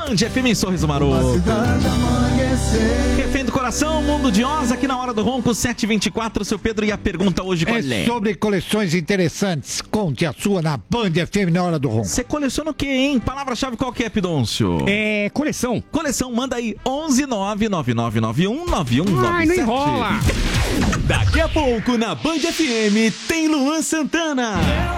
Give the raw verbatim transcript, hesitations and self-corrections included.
Band F M em Sorriso Maroto. Refém do Coração, Mundo de Oz, aqui na Hora do Ronco, sete e vinte e quatro. Seu Pedro, e a pergunta hoje qual é? É sobre coleções interessantes. Conte a sua na Band F M na Hora do Ronco. Você coleciona o quê, hein? Palavra-chave qual que é, Pidôncio? É, coleção. Coleção, manda aí, onze nove nove nove nove um nove um nove sete. Ai, não enrola. Daqui a pouco, na Band F M, tem Luan Santana.